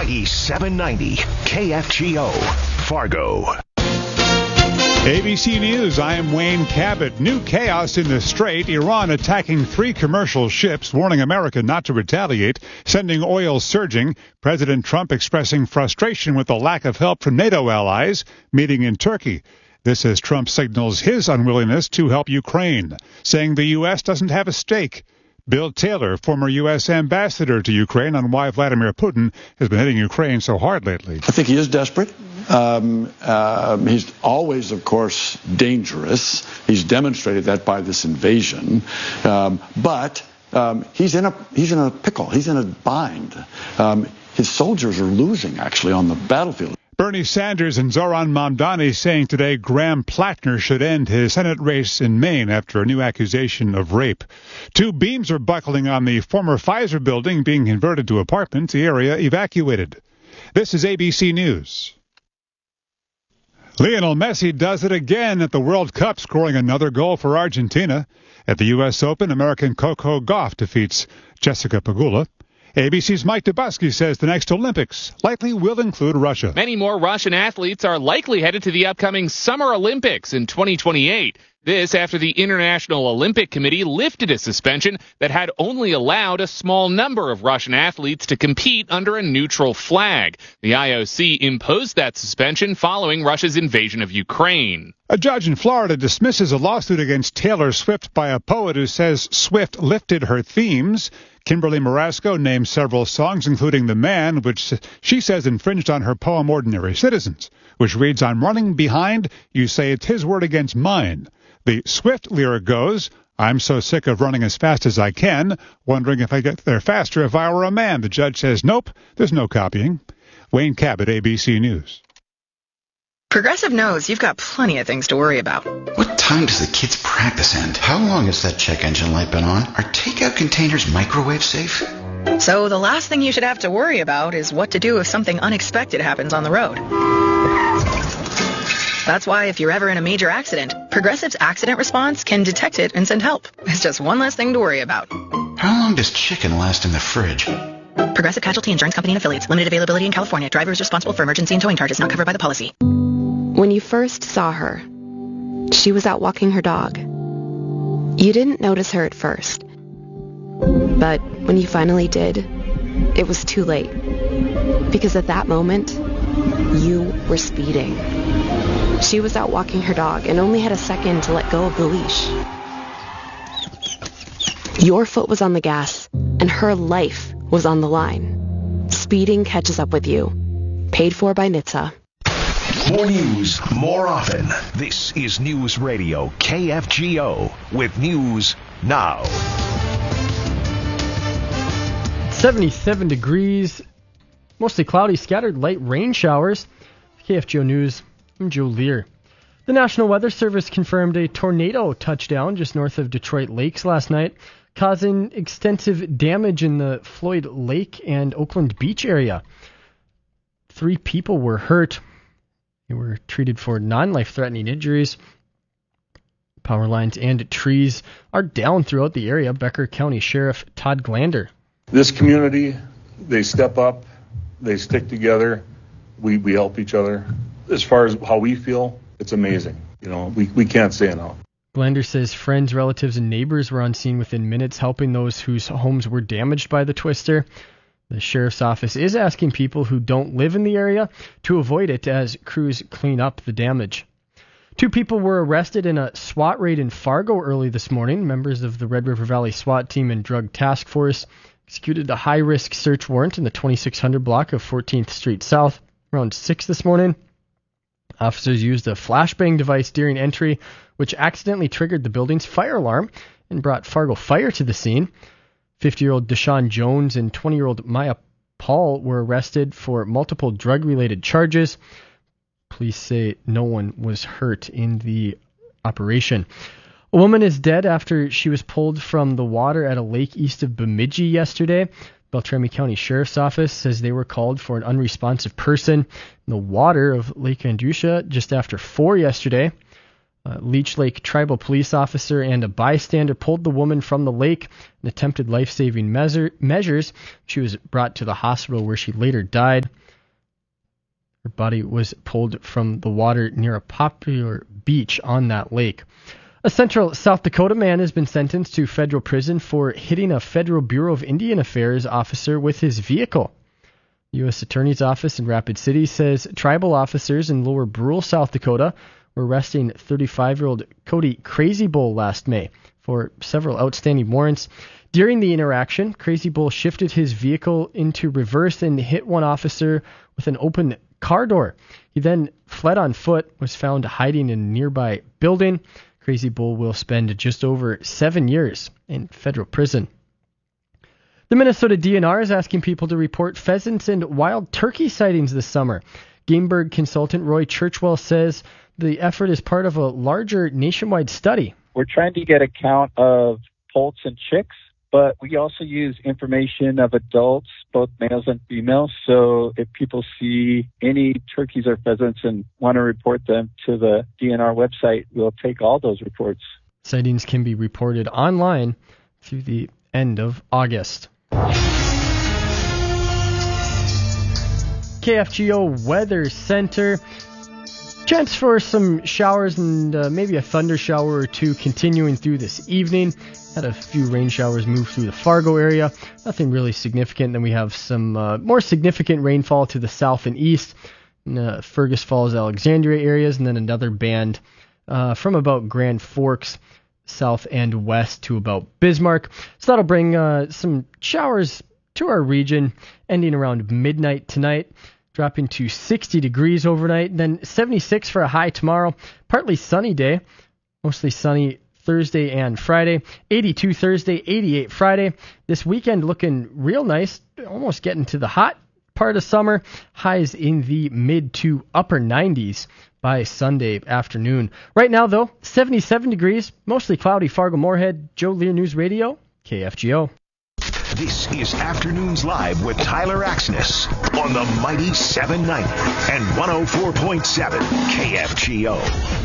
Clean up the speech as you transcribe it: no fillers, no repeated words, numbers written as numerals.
Hawaii 790, KFGO, Fargo. ABC News, I am Wayne Cabot. New chaos in the Strait. Iran attacking 3 commercial ships, warning America not to retaliate, sending oil surging. President Trump expressing frustration with the lack of help from NATO allies, meeting in Turkey. This as Trump signals his unwillingness to help Ukraine, saying the U.S. doesn't have a stake. Bill Taylor, former U.S. ambassador to Ukraine, on why Vladimir Putin has been hitting Ukraine so hard lately. I think he is desperate. He's always, of course, dangerous. He's demonstrated that by this invasion. But he's in a pickle. He's in a bind. His soldiers are losing, actually, on the battlefield. Bernie Sanders and Zoran Mamdani saying today Graham Plattner should end his Senate race in Maine after a new accusation of rape. 2 beams are buckling on the former Pfizer building being converted to apartments, the area evacuated. This is ABC News. Lionel Messi does it again at the World Cup, scoring another goal for Argentina. At the U.S. Open, American Coco Gauff defeats Jessica Pegula. ABC's Mike Dubusky says the next Olympics likely will include Russia. Many more Russian athletes are likely headed to the upcoming Summer Olympics in 2028. This after the International Olympic Committee lifted a suspension that had only allowed a small number of Russian athletes to compete under a neutral flag. The IOC imposed that suspension following Russia's invasion of Ukraine. A judge in Florida dismisses a lawsuit against Taylor Swift by a poet who says Swift lifted her themes. Kimberly Marasco named several songs, including The Man, which she says infringed on her poem Ordinary Citizens, which reads, I'm running behind, you say it's his word against mine. The Swift lyric goes, I'm so sick of running as fast as I can, wondering if I get there faster if I were a man. The judge says, nope, there's no copying. Wayne Cabot, ABC News. Progressive knows you've got plenty of things to worry about. What time does the kids' practice end? How long has that check engine light been on? Are takeout containers microwave safe? So the last thing you should have to worry about is what to do if something unexpected happens on the road. That's why if you're ever in a major accident, Progressive's accident response can detect it and send help. It's just one less thing to worry about. How long does chicken last in the fridge? Progressive Casualty Insurance Company and Affiliates. Limited availability in California. Driver is responsible for emergency and towing charges not covered by the policy. When you first saw her, she was out walking her dog. You didn't notice her at first. But when you finally did, it was too late. Because at that moment, you were speeding. She was out walking her dog and only had a second to let go of the leash. Your foot was on the gas, and her life was on the line. Speeding catches up with you. Paid for by NHTSA. More news, more often. This is News Radio KFGO with News Now. 77 degrees, mostly cloudy, scattered light rain showers. KFGO News, I'm Joe Lear. The National Weather Service confirmed a tornado touchdown just north of Detroit Lakes last night, causing extensive damage in the Floyd Lake and Oakland Beach area. 3 people were hurt. They were treated for non-life-threatening injuries. Power lines and trees are down throughout the area. Becker County Sheriff Todd Glander. This community, they step up, they stick together, we help each other. As far as how we feel, it's amazing. You know, we can't say enough. Glander says friends, relatives, and neighbors were on scene within minutes, helping those whose homes were damaged by the twister. The sheriff's office is asking people who don't live in the area to avoid it as crews clean up the damage. 2 people were arrested in a SWAT raid in Fargo early this morning. Members of the Red River Valley SWAT team and drug task force executed a high-risk search warrant in the 2600 block of 14th Street South around 6 this morning. Officers used a flashbang device during entry, which accidentally triggered the building's fire alarm and brought Fargo Fire to the scene. 50-year-old Deshaun Jones and 20-year-old Maya Paul were arrested for multiple drug-related charges. Police say no one was hurt in the operation. A woman is dead after she was pulled from the water at a lake east of Bemidji yesterday. Beltrami County Sheriff's Office says they were called for an unresponsive person in the water of Lake Andusha just after 4 yesterday. Leech Lake Tribal Police Officer and a bystander pulled the woman from the lake and attempted life-saving measures. She was brought to the hospital where she later died. Her body was pulled from the water near a popular beach on that lake. A central South Dakota man has been sentenced to federal prison for hitting a Federal Bureau of Indian Affairs officer with his vehicle. The U.S. Attorney's Office in Rapid City says tribal officers in lower rural South Dakota were arresting 35-year-old Cody Crazy Bull last May for several outstanding warrants. During the interaction, Crazy Bull shifted his vehicle into reverse and hit one officer with an open car door. He then fled on foot, was found hiding in a nearby building. Crazy Bull will spend just over 7 years in federal prison. The Minnesota DNR is asking people to report pheasants and wild turkey sightings this summer. Gamebird consultant Roy Churchwell says the effort is part of a larger nationwide study. We're trying to get a count of poults and chicks, but we also use information of adults, both males and females. So if people see any turkeys or pheasants and want to report them to the DNR website, we'll take all those reports. Sightings can be reported online through the end of August. KFGO Weather Center. Chance for some showers and maybe a thunder shower or two continuing through this evening. Had a few rain showers move through the Fargo area. Nothing really significant. Then we have some more significant rainfall to the south and east in Fergus Falls, Alexandria areas, and then another band from about Grand Forks south and west to about Bismarck. So that'll bring some showers to our region ending around midnight tonight, dropping to 60 degrees overnight, then 76 for a high tomorrow. Partly sunny day, mostly sunny Thursday and Friday. 82 Thursday, 88 Friday. This weekend looking real nice, almost getting to the hot part of summer. Highs in the mid to upper 90s by Sunday afternoon. Right now, though, 77 degrees, mostly cloudy. Fargo-Moorhead, Joe Lear News Radio, KFGO. This is Afternoons Live with Tyler Axness on the mighty 790 and 104.7 KFGO.